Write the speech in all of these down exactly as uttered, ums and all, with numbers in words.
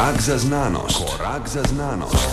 Korak za znanost. Korak za znanost.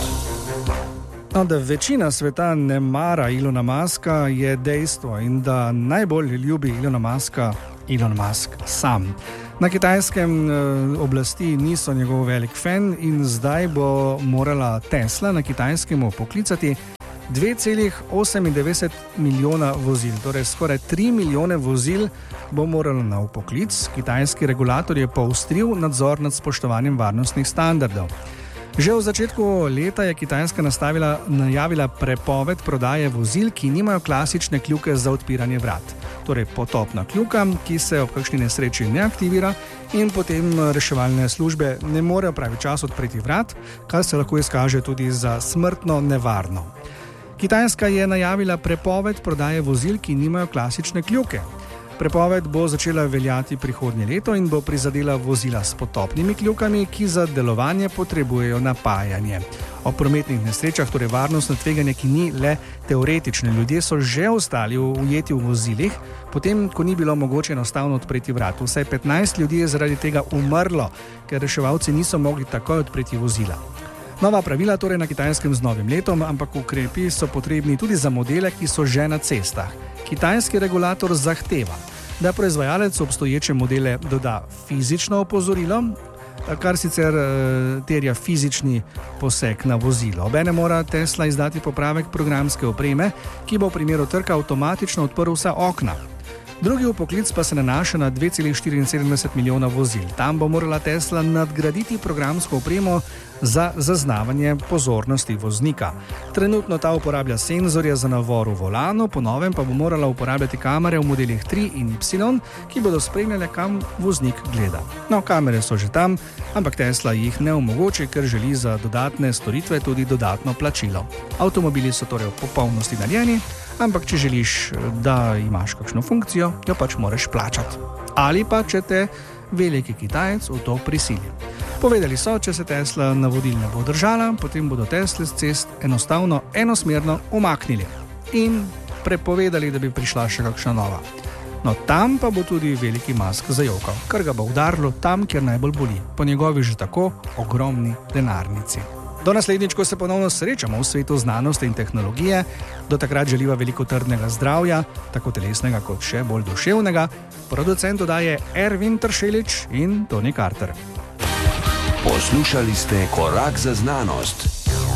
No, da večina sveta ne mara Elona Muska, je dejstvo, in da najbolj ljubi Elona Muska Elon Musk sam. Na Kitajskem eh, oblasti niso njegov velik fan in zdaj bo morala Tesla na Kitajskem poklicati dve celi osemindevetdeset milijona vozil, torej skoraj tri milijone vozil bo moralo na vpoklic. Kitajski regulator je poostril nadzor nad spoštovanjem varnostnih standardov. Že v začetku leta je Kitajska nastavila, najavila prepoved prodaje vozil, ki nimajo klasične kljuke za odpiranje vrat. Torej potopna kljuka, ki se ob kakšni nesreči ne aktivira in potem reševalne službe ne morejo pravi čas odpreti vrat, kar se lahko izkaže tudi za smrtno nevarno. Kitajska je najavila prepoved prodaje vozil, ki nimajo klasične kljuke. Prepoved bo začela veljati prihodnje leto in bo prizadela vozila s potopnimi kljukami, ki za delovanje potrebujejo napajanje. O prometnih nesrečah, torej varnostno tveganje, ki ni le teoretične. Ljudje so že ostali ujeti v vozilih, potem, ko ni bilo mogoče enostavno odpreti vrat. Vsaj petnajst ljudi je zaradi tega umrlo, ker reševalci niso mogli takoj odpreti vozila. Nova pravila torej na Kitajskem z novim letom, ampak ukrepi so potrebni tudi za modele, ki so že na cestah. Kitajski regulator zahteva, da proizvajalec obstoječe modele doda fizično opozorilo, kar sicer e, terja fizični poseg na vozilo. Obenem mora Tesla izdati popravek programske opreme, ki bo v primeru trka avtomatično odprl vsa okna. Drugi vpoklic pa se nanaša na dve celi štiriinsedemdeset milijona vozil. Tam bo morala Tesla nadgraditi programsko opremo za zaznavanje pozornosti voznika. Trenutno ta uporablja senzorje za navor v volanu, po novem pa bo morala uporabljati kamere v modelih tri in Y, ki bodo spremljale, kam voznik gleda. No, kamere so že tam, ampak Tesla jih ne omogoči, ker želi za dodatne storitve tudi dodatno plačilo. Avtomobili so torej v popolnosti naljeni, ampak če želiš, da imaš kakšno funkcijo, jo pač moraš plačati. Ali pa, če te veliki Kitajec v to prisili. Povedali so, če se Tesla navodil ne bo držala, potem bodo Tesle z cest enostavno enosmerno umaknili in prepovedali, da bi prišla še kakšna nova. No, tam pa bo tudi veliki Musk zajokal, kar ga bo udarilo tam, kjer najbolj boli, po njegovi že tako ogromni denarnici. Do naslednjič, ko se ponovno srečamo v svetu znanosti in tehnologije, do takrat želiva veliko trdnega zdravja, tako telesnega kot še bolj duševnega. Producent dodaje Ervin Tršelič in Tony Carter. Poslušali ste Korak za znanost.